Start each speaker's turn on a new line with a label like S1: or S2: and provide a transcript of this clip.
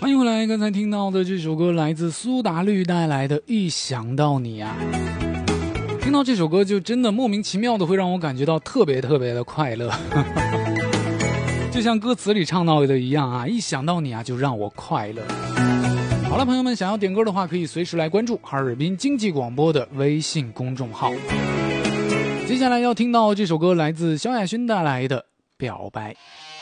S1: 欢迎回来，刚才听到的这首歌来自苏打绿带来的《一想到你》啊，听到这首歌就真的莫名其妙的会让我感觉到特别特别的快乐，就像歌词里唱到的一样啊，一想到你啊就让我快乐。好了，朋友们，想要点歌的话，可以随时来关注哈尔滨经济广播的微信公众号。接下来要听到这首歌来自萧亚轩带来的《表白》。